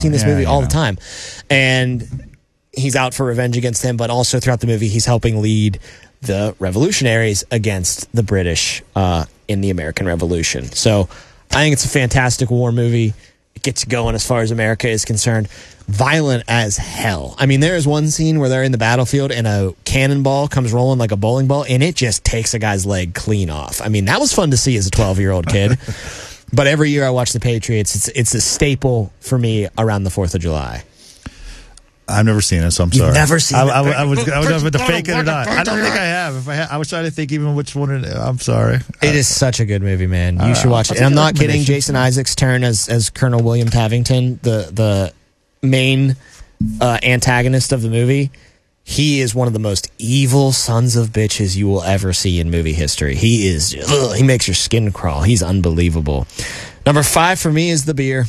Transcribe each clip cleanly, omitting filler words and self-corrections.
seen this movie all the time. And he's out for revenge against him, but also throughout the movie, he's helping lead the revolutionaries against the British in the American Revolution. So I think it's a fantastic war movie. It gets you going as far as America is concerned. Violent as hell. I mean, there is one scene where they're in the battlefield and a cannonball comes rolling like a bowling ball, and it just takes a guy's leg clean off. I mean, that was fun to see as a 12-year-old kid. But every year I watch the Patriots, it's a staple for me around the 4th of July. I've never seen it, so I'm sorry. You've never seen it? I was to fake it or not. I don't think I have. If I was trying to think even which one. I'm sorry. It is such a good movie, man. You should watch it. And I'm not kidding. Jason Isaacs' turn as Colonel William Pavington, the main antagonist of the movie, he is one of the most evil sons of bitches you will ever see in movie history. He is, he makes your skin crawl. He's unbelievable. Number 5 for me is the beer.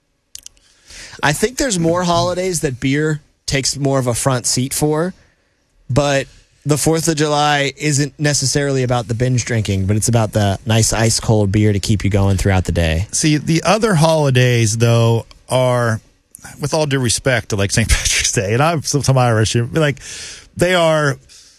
I think there's more holidays that beer takes more of a front seat for, but the 4th of July isn't necessarily about the binge drinking, but it's about the nice ice cold beer to keep you going throughout the day. See, the other holidays, though, are, with all due respect to like St. Patrick's Day, and I'm some Irish, like they are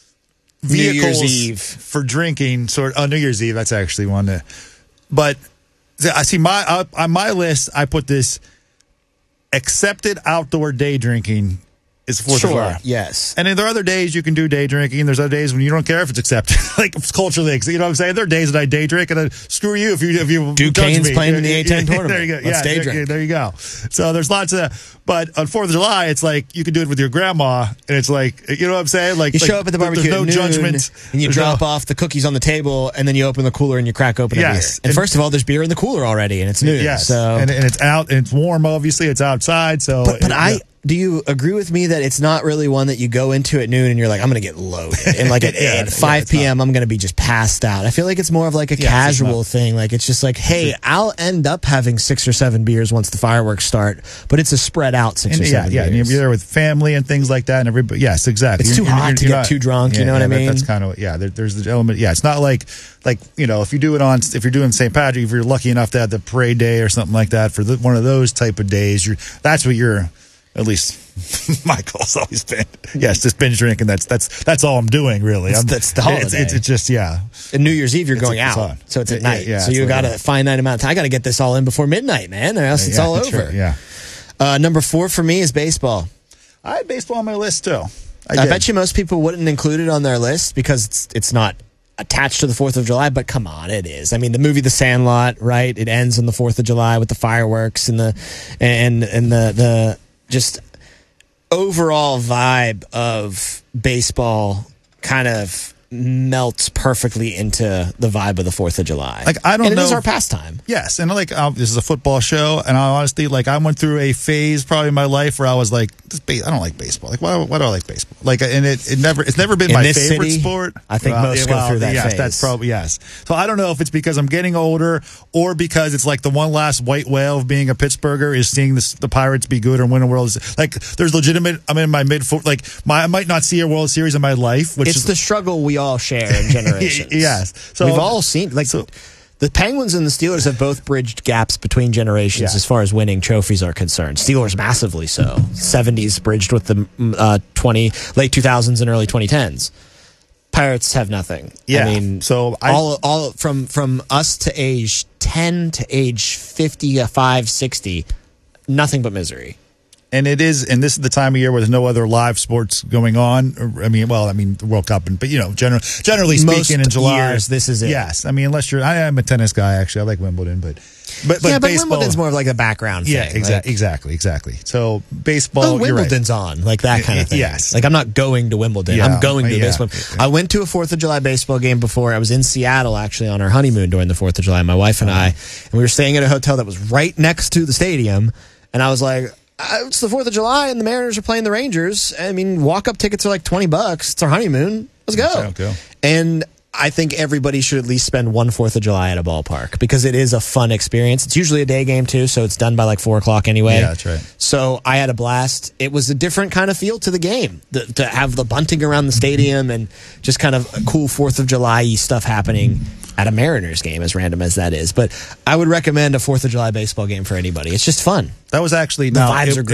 vehicles for drinking. New Year's Eve, that's actually one. But I see on my list, I put this accepted outdoor day drinking is 4th of July. Yes. And then there are other days you can do day drinking. There's other days when you don't care if it's accepted. Like it's culturally, you know what I'm saying? There are days that I day drink, and then screw you if you Duquesne's playing in the A10 tournament. There you go. Let's day drink. There you go. So there's lots of, but on 4th of July, it's like you can do it with your grandma, and it's like, you know what I'm saying? Like you show up at the barbecue there's no at noon, judgment, and you drop off the cookies on the table, and then you open the cooler and you crack open a beer. And first of all, there's beer in the cooler already, and it's noon. Yes. So and it's out, and it's warm. Obviously, it's outside. So, do you agree with me that it's not really one that you go into at noon and you're like, I'm going to get loaded, and like at 5 p.m. I'm going to be just passed out? I feel like it's more of like a casual thing. Like it's just like, hey, I'll end up having 6 or 7 beers once the fireworks start, but it's a spread out 6 or 7 beers. Yeah, and you're there with family and things like that, and everybody. Yes, exactly. It's too hot to get too drunk. You know what I mean? That's kind of there's the element. Yeah, it's not like you know, if you're doing St. Patrick, if you're lucky enough to have the parade day or something like that for one of those type of days, that's what you're. At least my goal's always been, just binge drinking. That's all I'm doing, really. That's the holiday. It's just, And New Year's Eve, you're going out, so it's at night. So you got to find that amount of time. I got to get this all in before midnight, man, or else it's all over. Right, number 4 for me is baseball. I had baseball on my list, too. I bet you most people wouldn't include it on their list because it's not attached to the 4th of July, but come on, it is. I mean, the movie The Sandlot, right? It ends on the 4th of July with the fireworks and the just overall vibe of baseball kind of melts perfectly into the vibe of the 4th of July. Like, I don't know. It is our pastime. Yes. And this is a football show. And I honestly, I went through a phase probably in my life where I was like, I don't like baseball. Like, why do I like baseball? Like, and it's never been my favorite sport. I think most go through that phase. That's probably, yes. So I don't know if it's because I'm getting older or because it's like the one last white whale of being a Pittsburgher is seeing the Pirates be good or win a World Series. Like, there's legitimate, I'm in my I might not see a World Series in my life. It's the struggle we all share in generations. Yes. So we've all seen, the Penguins and the Steelers have both bridged gaps between generations as far as winning trophies are concerned. Steelers massively so. 70s bridged with the late 2000s and early 2010s. Pirates have nothing. Yeah. I mean, so all from us to age 10 to age 55, 60, nothing but misery. And this is the time of year where there's no other live sports going on. The World Cup, but generally speaking, in July, years, this is it. Yes, I mean, unless I am a tennis guy. Actually, I like Wimbledon, but baseball, Wimbledon's more of like a background thing. Yeah, exactly. So baseball, Wimbledon's on, like that kind of thing. Yes, like I'm not going to Wimbledon. Yeah, I'm going to baseball. I went to a 4th of July baseball game before. I was in Seattle actually on our honeymoon during the 4th of July. My wife and I, and we were staying at a hotel that was right next to the stadium, and I was like, it's the 4th of July and the Mariners are playing the Rangers. I mean, walk-up tickets are like $20. It's our honeymoon. Let's go. And I think everybody should at least spend one 4th of July at a ballpark because it is a fun experience. It's usually a day game too, so it's done by like 4 o'clock anyway. Yeah, that's right. So I had a blast. It was a different kind of feel to the game, to have the bunting around the stadium and just kind of cool 4th of July-y stuff happening. at a Mariners game, as random as that is. But I would recommend a 4th of July baseball game for anybody. It's just fun. That was actually vibes are great.